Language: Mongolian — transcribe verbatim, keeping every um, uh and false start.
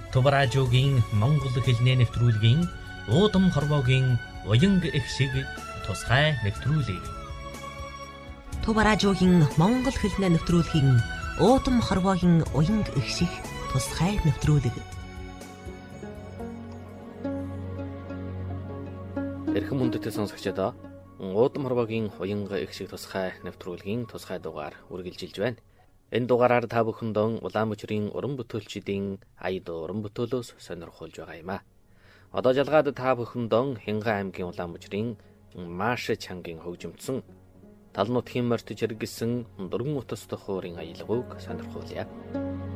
Тувражуугийн монгол хэлний нэвтрүүлгийн уудам хорвоогийн уянг их шиг тусгай нэвтрүүлэг. Тувражуугийн монгол хэлний нэвтрүүлгийн уудам хорвоогийн уянг их шиг тусгай нэвтрүүлэг. Эрхэм хүндэт сонсогчдоо уудам хорвоогийн уянг их шиг тусгай нэвтрүүлгийн тусгай дугаар үргэлжилж байна. Энэ дугаараар та бүхэндээ Улаанбаатарын уран бүтээлчдийн аяд уран бүтээлөөс сонирхолж байгаа юм а. Одоо жалгаад та бүхэндээ Хянган аймгийн Улаанбаатарын Маш чангийн хөгжимдсөн Талнутгийн морьт жиргэсэн дөрвөн утас тохуурын аялгауг сонирхуулъя.